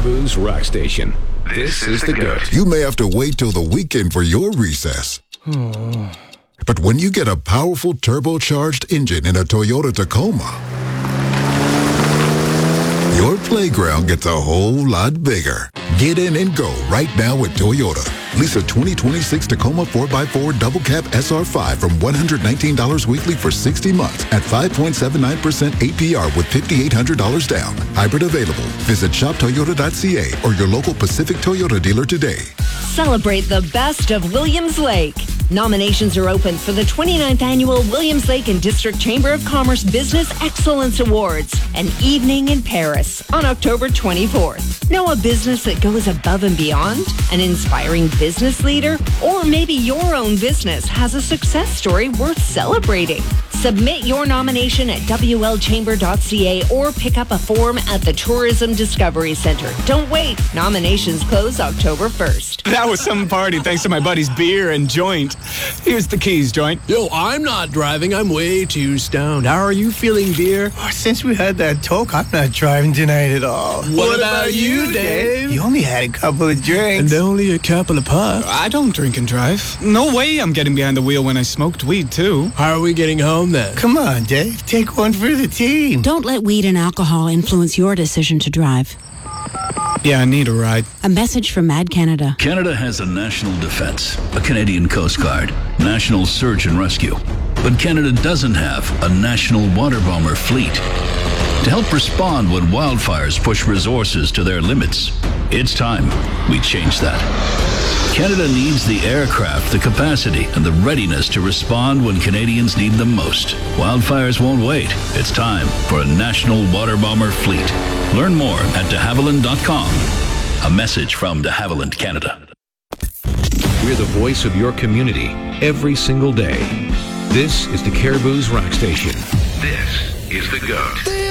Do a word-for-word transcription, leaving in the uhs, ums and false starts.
Caribou's Rock Station. This is the GOAT. You may have to wait till the weekend for your recess. But when you get a powerful turbocharged engine in a Toyota Tacoma, your playground gets a whole lot bigger. Get in and go right now with Toyota. Lease a twenty twenty-six Tacoma four by four Double Cab S R five from one hundred nineteen dollars weekly for sixty months at five point seven nine percent A P R with five thousand eight hundred dollars down. Hybrid available. Visit shop toyota dot c a or your local Pacific Toyota dealer today. Celebrate the best of Williams Lake. Nominations are open for the twenty-ninth Annual Williams Lake and District Chamber of Commerce Business Excellence Awards, an evening in Paris on October twenty-fourth. Know a business that goes above and beyond? An inspiring business leader? Or maybe your own business has a success story worth celebrating? Submit your nomination at w l chamber dot c a or pick up a form at the Tourism Discovery Center. Don't wait. Nominations close October first. That was some party thanks to my buddy's beer and joint. Here's the keys, Joint. Yo, I'm not driving. I'm way too stoned. How are you feeling, dear? Oh, since we had that talk, I'm not driving tonight at all. What, what about, about you, Dave? You only had a couple of drinks. And only a couple of puffs. I don't drink and drive. No way I'm getting behind the wheel when I smoked weed, too. How are we getting home, then? Come on, Dave. Take one for the team. Don't let weed and alcohol influence your decision to drive. Yeah, I need a ride. A message from Mad Canada. Canada has a national defense, a Canadian Coast Guard, national search and rescue. But Canada doesn't have a national water bomber fleet. To help respond when wildfires push resources to their limits, it's time we change that. Canada needs the aircraft, the capacity, and the readiness to respond when Canadians need them most. Wildfires won't wait. It's time for a national water bomber fleet. Learn more at de havilland dot com. A message from de Havilland Canada. We're the voice of your community every single day. This is the Caribou's Rock Station. This is the GOAT.